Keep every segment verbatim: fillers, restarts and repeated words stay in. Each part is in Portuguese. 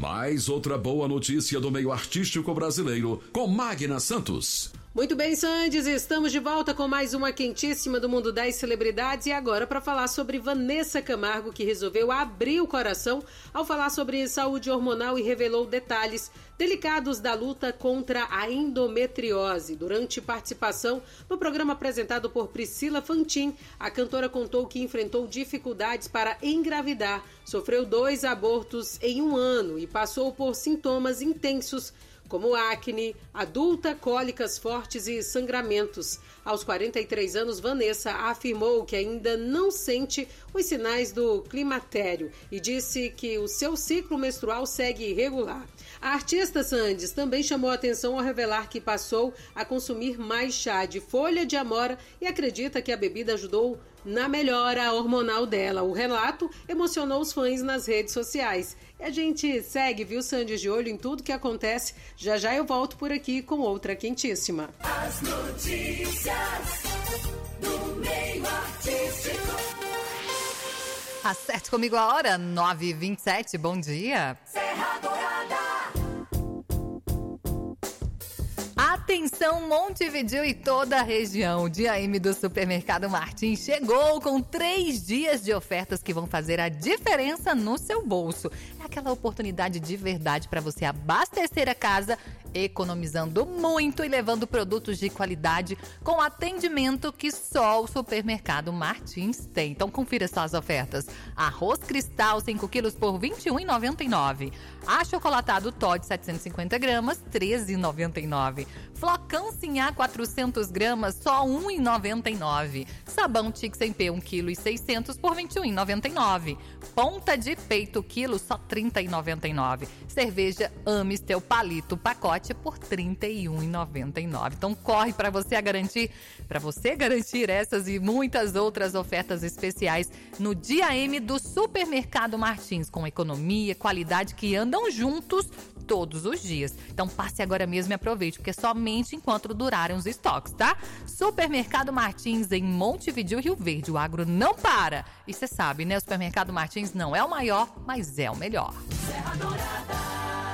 Mais outra boa notícia do meio artístico brasileiro com Magna Santos. Muito bem, Sandes, estamos de volta com mais uma quentíssima do Mundo das Celebridades e agora para falar sobre Vanessa Camargo, que resolveu abrir o coração ao falar sobre saúde hormonal e revelou detalhes delicados da luta contra a endometriose. Durante participação no programa apresentado por Priscila Fantin, a cantora contou que enfrentou dificuldades para engravidar, sofreu dois abortos em um ano e passou por sintomas intensos como acne, adulta, cólicas fortes e sangramentos. Aos quarenta e três anos, Vanessa afirmou que ainda não sente os sinais do climatério e disse que o seu ciclo menstrual segue irregular. A artista Sandes também chamou a atenção ao revelar que passou a consumir mais chá de folha de amora e acredita que a bebida ajudou na melhora hormonal dela. O relato emocionou os fãs nas redes sociais. E a gente segue, viu, Sandes, de olho em tudo que acontece. Já já eu volto por aqui com outra quentíssima. As notícias do meio artístico. Acerte comigo a hora, nove e vinte e sete, bom dia. Serra Dourada. Atenção, Montevidéu e toda a região. O Dia M do Supermercado Martins chegou com três dias de ofertas que vão fazer a diferença no seu bolso. É aquela oportunidade de verdade para você abastecer a casa, economizando muito e levando produtos de qualidade com atendimento que só o Supermercado Martins tem. Então confira só as ofertas. Arroz Cristal cinco quilos por vinte e um reais e noventa e nove centavos. Achocolatado Toddy setecentos e cinquenta gramas, treze reais e noventa e nove centavos. Flocão Sinhá quatrocentas gramas, só um real e noventa e nove centavos. Sabão Tix em P um quilo e seiscentos por vinte e um reais e noventa e nove centavos. Ponta de peito quilo, só trinta reais e noventa e nove centavos. Cerveja Amistel Palito pacote por trinta e um reais e noventa e nove centavos. Então corre para você a garantir, para você garantir essas e muitas outras ofertas especiais no Dia M do Supermercado Martins, com economia, qualidade que andam juntos todos os dias. Então passe agora mesmo e aproveite, porque somente enquanto durarem os estoques, tá? Supermercado Martins em Montevidéu, Rio Verde. O agro não para. E você sabe, né? O Supermercado Martins não é o maior, mas é o melhor. Serra Dourada.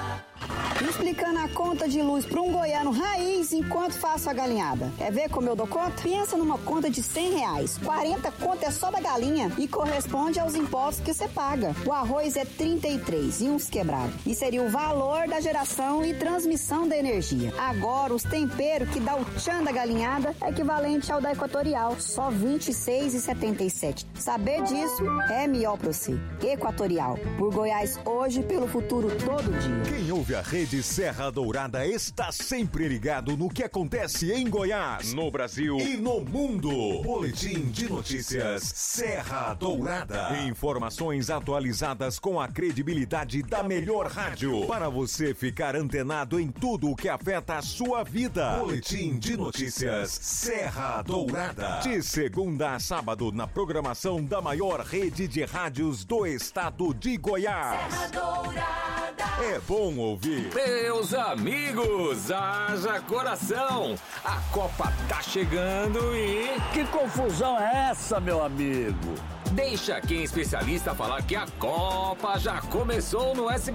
Explicando a conta de luz para um goiano raiz enquanto faço a galinhada. Quer ver como eu dou conta? Pensa numa conta de cem reais. quarenta conto é só da galinha e corresponde aos impostos que você paga. O arroz é trinta e três e uns quebrados. E seria o valor da geração e transmissão da energia. Agora, os temperos que dá o tchan da galinhada é equivalente ao da Equatorial. Só vinte e seis reais e setenta e sete centavos. Saber disso é melhor pra você. Equatorial. Por Goiás hoje, pelo futuro todo dia. Quem ouve a rede Serra Dourada está sempre ligado no que acontece em Goiás, no Brasil e no mundo. Boletim de notícias Serra Dourada. Informações atualizadas com a credibilidade da melhor rádio, para você ficar antenado em tudo o que afeta a sua vida. Boletim de notícias Serra Dourada. De segunda a sábado na programação da maior rede de rádios do estado de Goiás. Serra Dourada. É bom ouvir. Meus amigos, haja coração! A Copa tá chegando e... Que confusão é essa, meu amigo? Deixa quem é especialista falar que a Copa já começou no S B